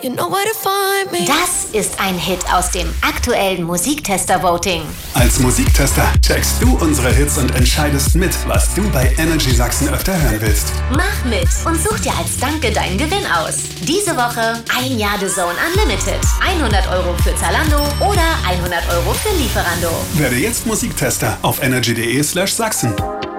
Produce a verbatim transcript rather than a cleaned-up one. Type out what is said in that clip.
You know where to find me. Das ist ein Hit aus dem aktuellen Musiktester-Voting. Als Musiktester checkst du unsere Hits und entscheidest mit, was du bei Energy Sachsen öfter hören willst. Mach mit und such dir als Danke deinen Gewinn aus. Diese Woche ein Jahr The Zone Unlimited. hundert Euro für Zalando oder hundert Euro für Lieferando. Werde jetzt Musiktester auf energy punkt de slash Sachsen.